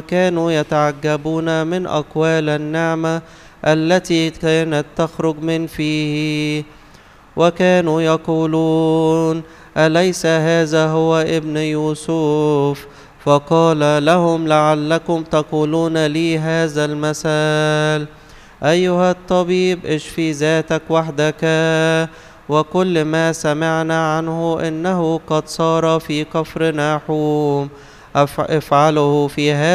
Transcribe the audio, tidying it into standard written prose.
كانوا يتعجبون من أقوال النعمة التي كانت تخرج من فيه، وكانوا يقولون: أليس هذا هو ابن يوسف؟ فقال لهم: لعلكم تقولون لي هذا المثل: أيها الطبيب اشفي ذاتك وحدك، وكل ما سمعنا عنه إنه قد صار في كفر ناحوم افعله في هذا